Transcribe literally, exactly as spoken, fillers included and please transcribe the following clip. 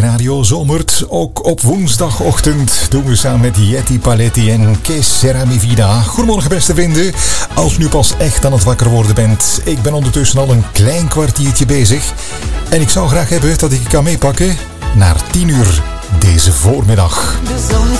Radio zomert. Ook op woensdagochtend doen we samen met Yeti Paletti en Kees Seramivida. Goedemorgen beste vrienden. Als u nu pas echt aan het wakker worden bent. Ik ben ondertussen al een klein kwartiertje bezig. En ik zou graag hebben dat ik je kan meepakken naar tien uur deze voormiddag. De zon